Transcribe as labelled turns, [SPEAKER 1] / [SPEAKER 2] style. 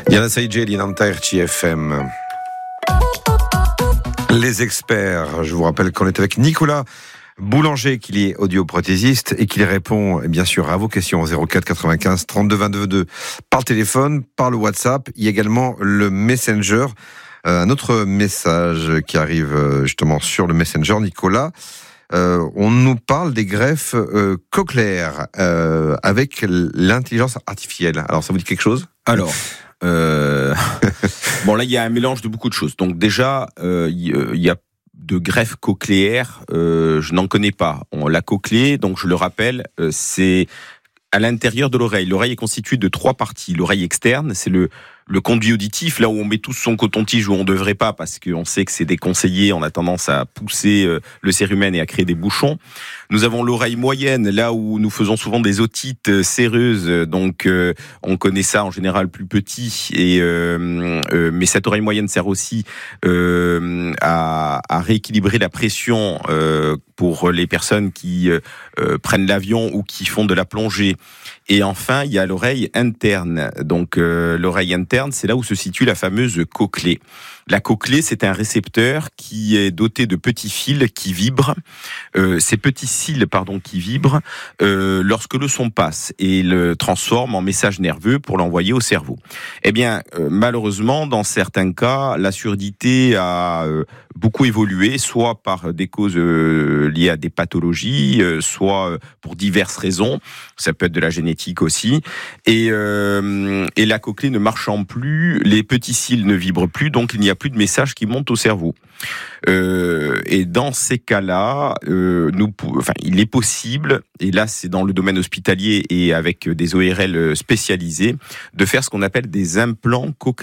[SPEAKER 1] Diana Saïdjeli, Nanterre FM. Les experts, je vous rappelle qu'on est avec Nicolas Boulanger, qu'il est audioprothésiste et qu'il répond bien sûr à vos questions au 04 95 32 22 par le téléphone, par le WhatsApp. Il y a également le Messenger, un autre message qui arrive justement sur le Messenger. Nicolas, on nous parle des greffes cochléaires avec l'intelligence artificielle. Alors ça vous dit quelque chose ?
[SPEAKER 2] Alors, bon là il y a un mélange de beaucoup de choses. Donc déjà, il y a de greffe cochléaire, je n'en connais pas. La cochlée, donc je le rappelle, c'est à l'intérieur de l'oreille. L'oreille est constituée de 3 parties. L'oreille externe, c'est le conduit auditif, là où on met tous son coton-tige où on devrait pas, parce qu'on sait que c'est déconseillé, on a tendance à pousser le cérumen et à créer des bouchons. Nous avons l'oreille moyenne, là où nous faisons souvent des otites séreuses, donc on connaît ça en général plus petit, mais cette oreille moyenne sert aussi à rééquilibrer la pression pour les personnes qui prennent l'avion ou qui font de la plongée. Et enfin, il y a l'oreille interne. Donc l'oreille interne, c'est là où se situe la fameuse cochlée. La cochlée, c'est un récepteur qui est doté de petits fils qui vibrent. Ces petits cils, qui vibrent lorsque le son passe et le transforme en message nerveux pour l'envoyer au cerveau. Eh bien, malheureusement, dans certains cas, la surdité a beaucoup évolué, soit par des causes liées à des pathologies, soit pour diverses raisons. Ça peut être de la génétique aussi. Et la cochlée ne marchant plus, les petits cils ne vibrent plus, donc il n'y a plus de message qui monte au cerveau. Et dans ces cas-là, il est possible, et là c'est dans le domaine hospitalier et avec des ORL spécialisés, de faire ce qu'on appelle des implants cochléaires.